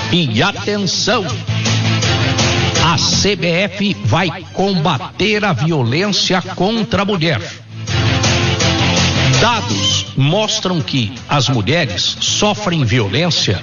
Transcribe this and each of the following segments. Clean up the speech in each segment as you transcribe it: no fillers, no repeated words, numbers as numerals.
E atenção, a CBF vai combater a violência contra a mulher. Dados mostram que as mulheres sofrem violência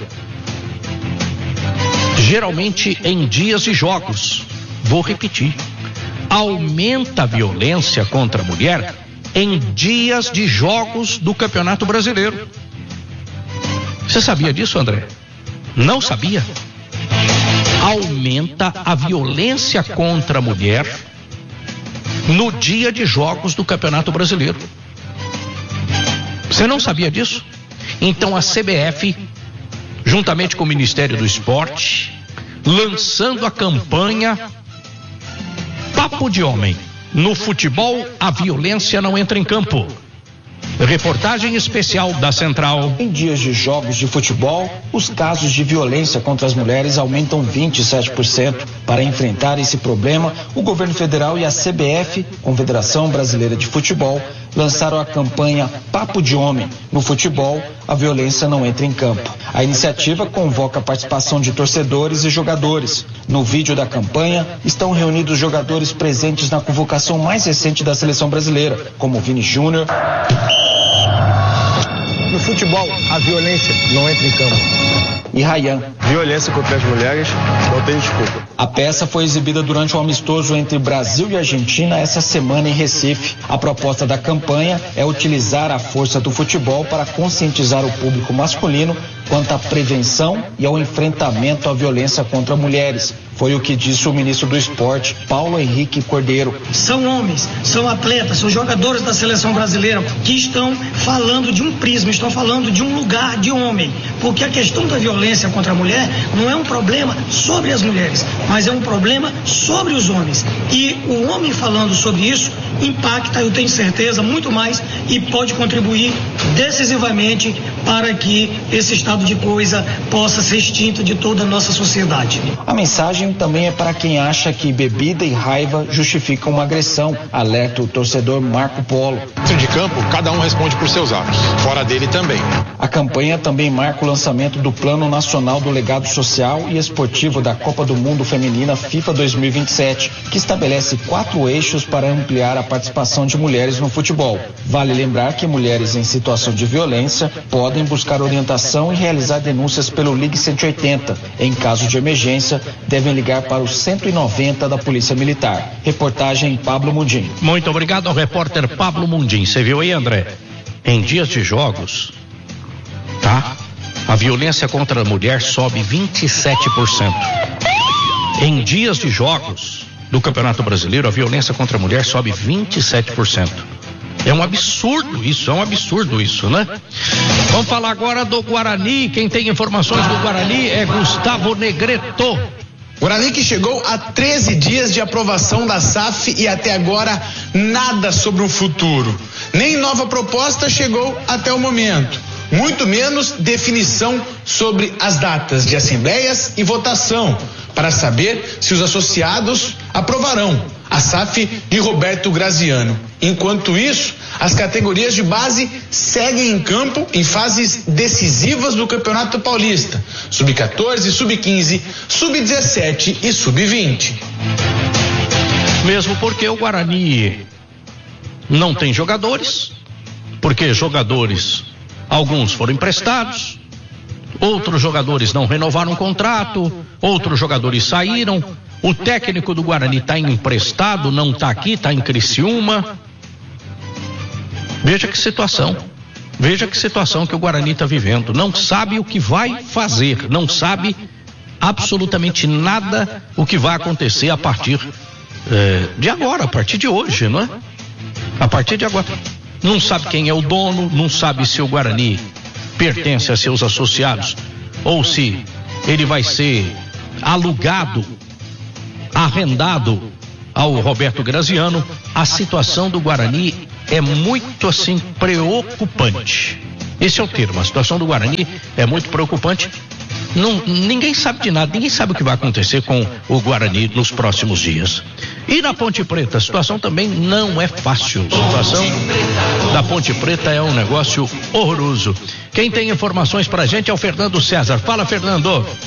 geralmente em dias de jogos. Vou repetir. Aumenta a violência contra a mulher em dias de jogos do Campeonato Brasileiro. Você sabia disso, André? Não sabia? Aumenta a violência contra a mulher no dia de jogos do Campeonato Brasileiro. Você não sabia disso? Então a CBF, juntamente com o Ministério do Esporte, lançando a campanha Papo de Homem. No futebol, a violência não entra em campo. Reportagem especial da Central. Em dias de jogos de futebol, os casos de violência contra as mulheres aumentam 27%. Para enfrentar esse problema, o governo federal e a CBF, Confederação Brasileira de Futebol, lançaram a campanha Papo de Homem. No futebol, a violência não entra em campo. A iniciativa convoca a participação de torcedores e jogadores. No vídeo da campanha, estão reunidos jogadores presentes na convocação mais recente da seleção brasileira, como Vini Júnior. No futebol, a violência não entra em campo. E Ryan. Violência contra as mulheres não tem desculpa. A peça foi exibida durante um amistoso entre Brasil e Argentina essa semana em Recife. A proposta da campanha é utilizar a força do futebol para conscientizar o público masculino quanto à prevenção e ao enfrentamento à violência contra mulheres. Foi o que disse o ministro do Esporte, Paulo Henrique Cordeiro. São homens, são atletas, são jogadores da seleção brasileira que estão falando de um prisma, estão falando de um lugar de homem. Porque a questão da violência contra a mulher não é um problema sobre as mulheres, mas é um problema sobre os homens. E o homem falando sobre isso impacta, eu tenho certeza, muito mais e pode contribuir decisivamente para que esse estado de coisa possa ser extinto de toda a nossa sociedade. A mensagem também é para quem acha que bebida e raiva justificam uma agressão, alerta o torcedor Marco Polo. Dentro de campo, cada um responde por seus atos, fora dele também. A campanha também marca o lançamento do Plano Nacional do Legado Social e Esportivo da Copa do Mundo Feminina FIFA 2027, que estabelece 4 eixos para ampliar a participação de mulheres no futebol. Vale lembrar que mulheres em situação de violência podem buscar orientação e realizar denúncias pelo Ligue 180. Em caso de emergência, devem ligar para o 190 da Polícia Militar. Reportagem Pablo Mundim. Muito obrigado ao repórter Pablo Mundim. Você viu aí, André? Em dias de jogos, tá? A violência contra a mulher sobe 27%. Em dias de jogos do Campeonato Brasileiro, a violência contra a mulher sobe 27%. É um absurdo isso, né? Vamos falar agora do Guarani. Quem tem informações do Guarani é Gustavo Negretto. Guarani que chegou a 13 dias de aprovação da SAF e até agora nada sobre o futuro. Nem nova proposta chegou até o momento. Muito menos definição sobre as datas de assembleias e votação, para saber se os associados aprovarão a SAF de Roberto Graziano. Enquanto isso, as categorias de base seguem em campo em fases decisivas do Campeonato Paulista: Sub-14, Sub-15, Sub-17 e Sub-20. Mesmo porque o Guarani não tem jogadores, porque jogadores, alguns foram emprestados, outros jogadores não renovaram o contrato, outros jogadores saíram. O técnico do Guarani está emprestado, não está aqui, está em Criciúma. Veja que situação que o Guarani está vivendo. Não sabe o que vai fazer, não sabe absolutamente nada o que vai acontecer a partir de agora, a partir de hoje, não é? A partir de agora. Não sabe quem é o dono, não sabe se o Guarani pertence a seus associados ou se ele vai ser alugado, arrendado ao Roberto Graziano. A situação do Guarani é muito assim preocupante. Esse é o termo. A situação do Guarani é muito preocupante. Ninguém sabe de nada, ninguém sabe o que vai acontecer com o Guarani nos próximos dias. E na Ponte Preta, a situação também não é fácil. A situação da Ponte Preta é um negócio horroroso. Quem tem informações pra gente é o Fernando César. Fala, Fernando.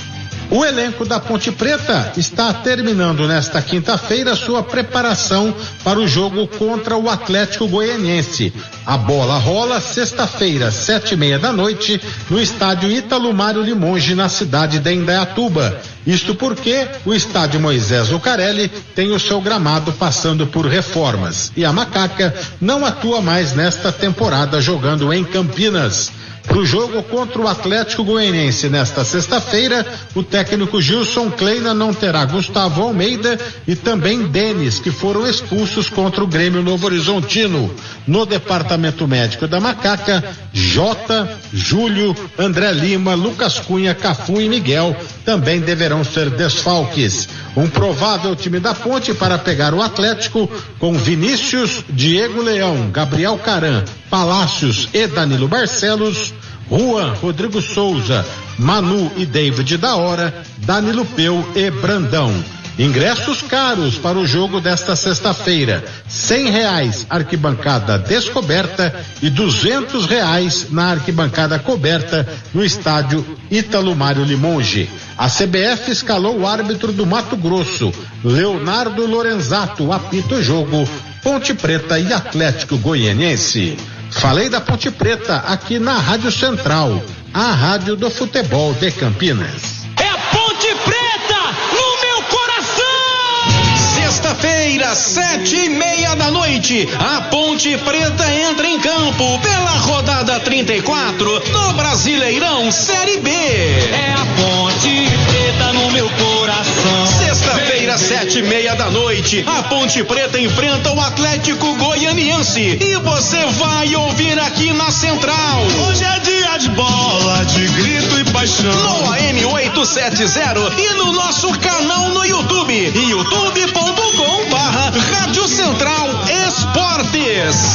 O elenco da Ponte Preta está terminando nesta quinta-feira sua preparação para o jogo contra o Atlético Goianiense. A bola rola sexta-feira, 7:30 da noite, no estádio Ítalo Mário Limonge, na cidade de Indaiatuba. Isto porque o estádio Moisés Lucarelli tem o seu gramado passando por reformas e a Macaca não atua mais nesta temporada jogando em Campinas. Para o jogo contra o Atlético Goianiense nesta sexta-feira, o técnico Gilson Kleina não terá Gustavo Almeida e também Denis, que foram expulsos contra o Grêmio Novo Horizontino. No departamento médico da Macaca, Jota, Júlio, André Lima, Lucas Cunha, Cafu e Miguel também deverão ser desfalques. Um provável time da Ponte para pegar o Atlético com Vinícius, Diego Leão, Gabriel Caran, Palácios e Danilo Barcelos, Juan, Rodrigo Souza, Manu e David da Hora, Danilo Peu e Brandão. Ingressos caros para o jogo desta sexta-feira, R$100 arquibancada descoberta e R$200 na arquibancada coberta no estádio Ítalo Mário Limonge. A CBF escalou o árbitro do Mato Grosso, Leonardo Lorenzato, apita o jogo Ponte Preta e Atlético Goianiense. Falei da Ponte Preta aqui na Rádio Central, a rádio do futebol de Campinas. É a Ponte Preta no meu coração! Sexta-feira, 7:30 da noite, a Ponte Preta entra em campo pela rodada 34 do Brasileirão Série B. É a Ponte Preta no meu coração. Sexta-feira, 7:30 da noite, a Ponte Preta enfrenta o Atlético Goianiense e você vai ouvir aqui na Central. Hoje é dia de bola, de grito e paixão. No AM 870 e no nosso canal no YouTube, youtube.com/Rádio Central Esportes.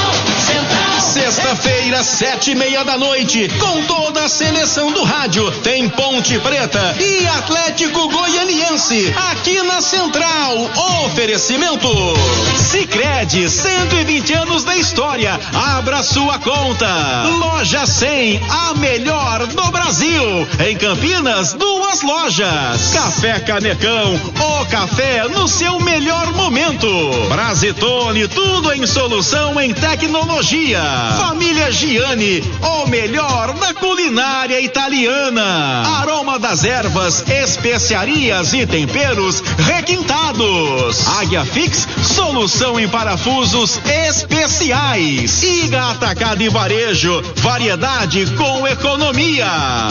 Sexta-feira, 7:30 da noite, com toda a seleção do rádio, tem Ponte Preta e Atlético Goianiense, aqui na Central. Oferecimento Sicredi, 120 anos da história. Abra sua conta. Loja 100, a melhor do Brasil. Em Campinas, 2 lojas. Café Canecão, o café no seu melhor momento. Brasitone, tudo em solução em tecnologia. Família Giani, o melhor da culinária italiana. Aroma das ervas, especiarias e temperos requintados. Águia Fix, solução em parafusos especiais. Iga Atacado e Varejo, variedade com economia.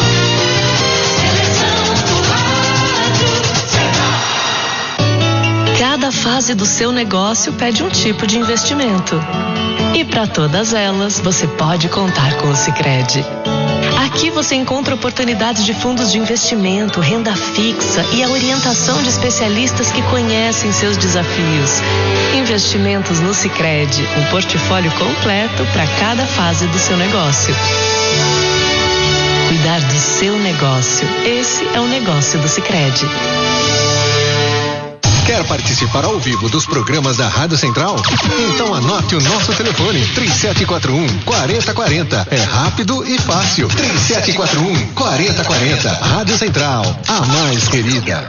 Cada fase do seu negócio pede um tipo de investimento. E para todas elas, você pode contar com o Sicredi. Aqui você encontra oportunidades de fundos de investimento, renda fixa e a orientação de especialistas que conhecem seus desafios. Investimentos no Sicredi, um portfólio completo para cada fase do seu negócio. Cuidar do seu negócio, esse é o negócio do Sicredi. Quer participar ao vivo dos programas da Rádio Central? Então anote o nosso telefone, 3741-4040. É rápido e fácil. 3741-4040. Rádio Central, a mais querida.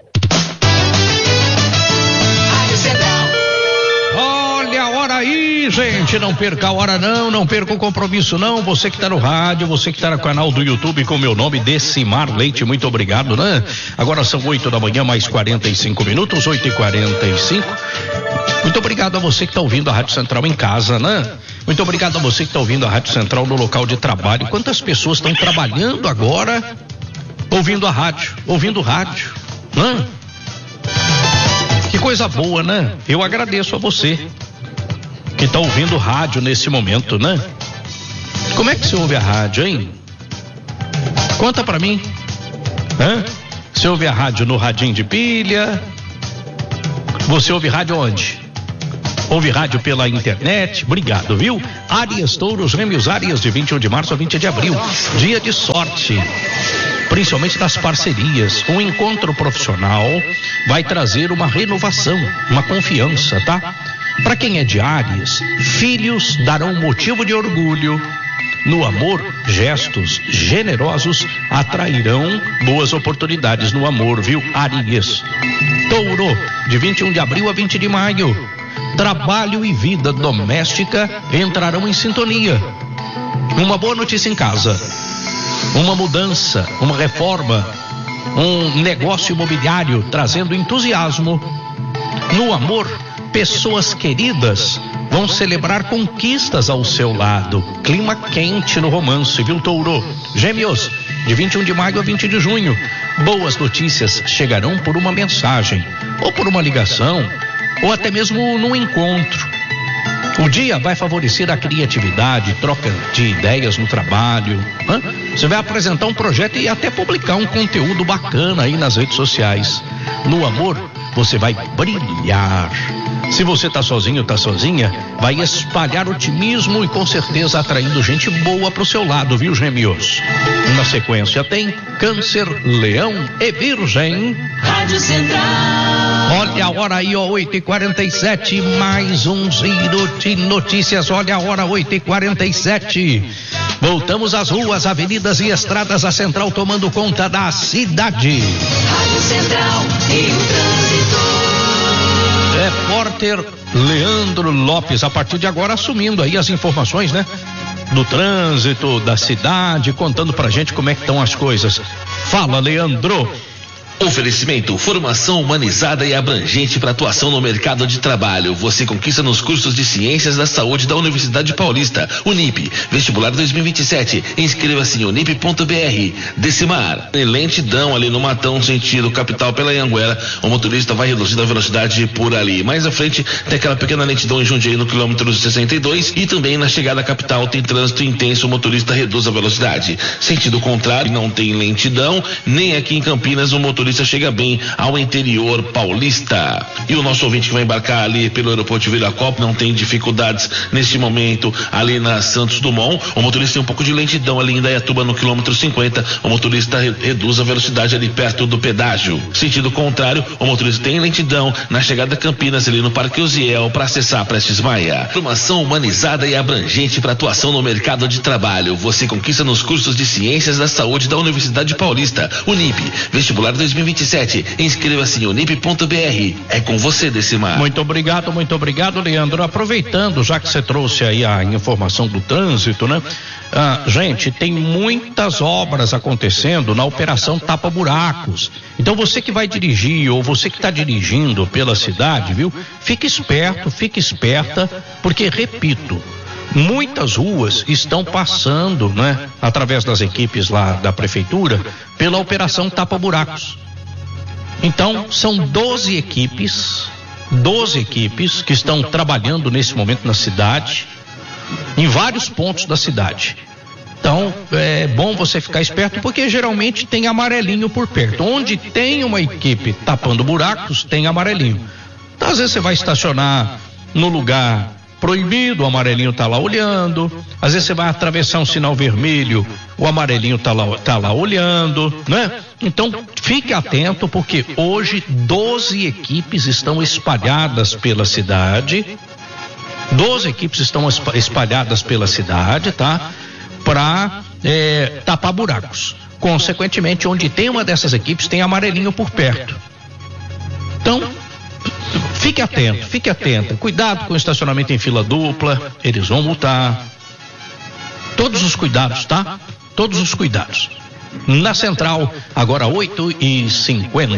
Rádio Central. Olha a hora aí, gente. Não perca a hora não perca o compromisso não. Você que está no rádio, você que está no canal do YouTube com meu nome, Decimar Leite, muito obrigado, né? Agora são 8 da manhã, mais 45 minutos, 8h45. Muito obrigado a você que está ouvindo a Rádio Central em casa, né? Muito obrigado a você que está ouvindo a Rádio Central no local de trabalho. Quantas pessoas estão trabalhando agora, ouvindo a rádio, né? Que coisa boa, né? Eu agradeço a você que está ouvindo rádio nesse momento, né? Como é que você ouve a rádio, hein? Conta pra mim. Você ouve a rádio no radinho de pilha? Você ouve rádio onde? Ouve rádio pela internet? Obrigado, viu? Árias, Touros, Gêmeos, Árias, de 21 de março a 20 de abril. Dia de sorte, principalmente das parcerias. Um encontro profissional vai trazer uma renovação, uma confiança, tá? Para quem é de Áries, filhos darão motivo de orgulho, No amor, gestos generosos atrairão boas oportunidades no amor, viu? Áries. Touro, de 21 de abril a 20 de maio. Trabalho e vida doméstica entrarão em sintonia. Uma boa notícia em casa. Uma mudança, uma reforma, um negócio imobiliário trazendo entusiasmo. No amor, pessoas queridas vão celebrar conquistas ao seu lado. Clima quente no romance, viu, Touro? Gêmeos, de 21 de maio a 20 de junho. Boas notícias chegarão por uma mensagem, ou por uma ligação, ou até mesmo num encontro. O dia vai favorecer a criatividade, troca de ideias no trabalho. Você vai apresentar um projeto e até publicar um conteúdo bacana aí nas redes sociais. No amor, você vai brilhar. Se você tá sozinho, tá sozinha, vai espalhar otimismo e com certeza atraindo gente boa pro seu lado, viu, Gêmeos? Na sequência tem Câncer, Leão e Virgem. Rádio Central. Olha a hora aí, ó, 8h47, mais um giro de notícias. Olha a hora, 8h47. Voltamos às ruas, avenidas e estradas, a Central tomando conta da cidade. Rádio Central e o trânsito. Repórter Leandro Lopes, a partir de agora assumindo aí as informações, né? Do trânsito, da cidade, contando pra gente como é que estão as coisas. Fala, Leandro. Oferecimento, formação humanizada e abrangente para atuação no mercado de trabalho. Você conquista nos cursos de Ciências da Saúde da Universidade Paulista, Unip, vestibular 2027. Inscreva-se em unip.br. Decimar, em lentidão ali no Matão, sentido capital pela Anhanguera, o motorista vai reduzindo a velocidade por ali. Mais à frente tem aquela pequena lentidão em Jundiaí no quilômetro 62 e também na chegada à capital tem trânsito intenso, o motorista reduz a velocidade. Sentido contrário, não tem lentidão, nem aqui em Campinas o motorista chega bem ao interior paulista. E o nosso ouvinte que vai embarcar ali pelo aeroporto de Viracopos não tem dificuldades neste momento ali na Santos Dumont. O motorista tem um pouco de lentidão ali em Indaiatuba no quilômetro 50. O motorista reduz a velocidade ali perto do pedágio. Sentido contrário, o motorista tem lentidão na chegada a Campinas ali no Parque Uziel para acessar a Prestes Maia. Formação humanizada e abrangente para atuação no mercado de trabalho. Você conquista nos cursos de Ciências da Saúde da Universidade Paulista, Unip, vestibular 2027. Inscreva-se em unip.br. É com você, Decimar. Muito obrigado, Leandro. Aproveitando, já que você trouxe aí a informação do trânsito, né? Gente, tem muitas obras acontecendo na Operação Tapa Buracos. Então você que vai dirigir ou você que está dirigindo pela cidade, viu? Fique esperto, fique esperta, porque, repito, muitas ruas estão passando, né? Através das equipes lá da prefeitura, pela Operação Tapa Buracos. Então, são 12 equipes que estão trabalhando nesse momento na cidade, em vários pontos da cidade. Então, é bom você ficar esperto, porque geralmente tem amarelinho por perto. Onde tem uma equipe tapando buracos, tem amarelinho. Então, às vezes você vai estacionar no lugar proibido, o amarelinho tá lá olhando. Às vezes você vai atravessar um sinal vermelho, o amarelinho tá lá olhando, né? Então fique atento, porque hoje 12 equipes estão espalhadas pela cidade. 12 equipes estão espalhadas pela cidade, tá? Para tapar buracos. Consequentemente, onde tem uma dessas equipes, tem amarelinho por perto. Então, fique atenta. Cuidado com o estacionamento em fila dupla, eles vão multar. Todos os cuidados, tá? Todos os cuidados. Na Central, agora 8h50.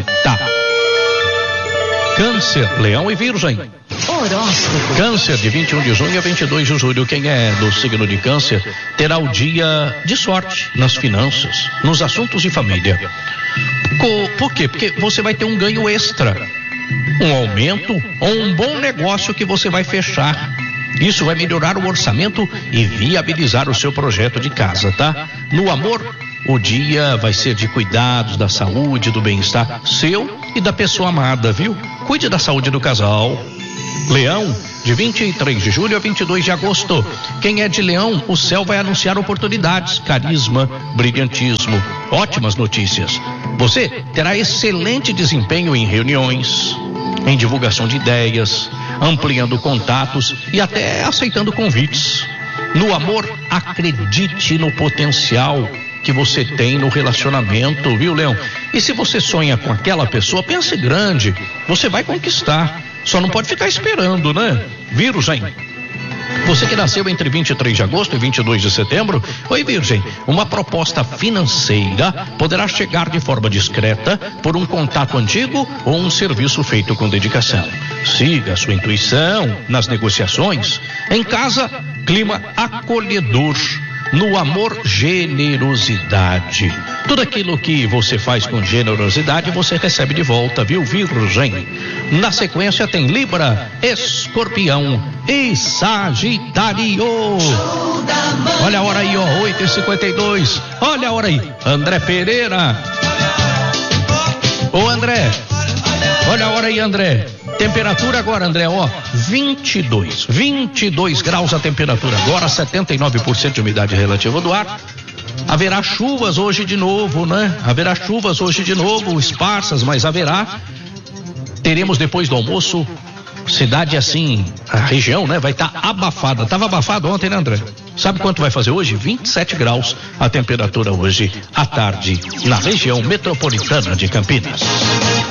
Câncer, Leão e Virgem. Horóscopo. Câncer, de 21 de junho a 22 de julho. Quem é do signo de Câncer terá o dia de sorte nas finanças, nos assuntos de família. Por quê? Porque você vai ter um ganho extra, um aumento ou um bom negócio que você vai fechar. Isso vai melhorar o orçamento e viabilizar o seu projeto de casa, tá? No amor, o dia vai ser de cuidados da saúde, do bem-estar seu e da pessoa amada, viu? Cuide da saúde do casal. Leão, de 23 de julho a 22 de agosto. Quem é de Leão, o céu vai anunciar oportunidades, carisma, brilhantismo, ótimas notícias. Você terá excelente desempenho em reuniões, em divulgação de ideias, ampliando contatos e até aceitando convites. No amor, acredite no potencial que você tem no relacionamento, viu, Leão? E se você sonha com aquela pessoa, pense grande, você vai conquistar. Só não pode ficar esperando, né? Virgem. Você que nasceu entre 23 de agosto e 22 de setembro, oi Virgem, uma proposta financeira poderá chegar de forma discreta por um contato antigo ou um serviço feito com dedicação. Siga a sua intuição nas negociações. Em casa, clima acolhedor. No amor, generosidade. Tudo aquilo que você faz com generosidade, você recebe de volta, viu, Virgem? Na sequência tem Libra, Escorpião e Sagitário. Olha a hora aí, ó, 8h52. Olha a hora aí, André Pereira. Ô André, olha a hora aí, André. Temperatura agora, André, ó, 22 graus a temperatura agora, 79% de umidade relativa do ar. Haverá chuvas hoje de novo, né? Haverá chuvas hoje de novo, esparsas, mas haverá. Teremos depois do almoço, cidade assim, a região, né? Vai estar abafada. Tava abafado ontem, né, André? Sabe quanto vai fazer hoje? 27 graus a temperatura hoje à tarde na região metropolitana de Campinas.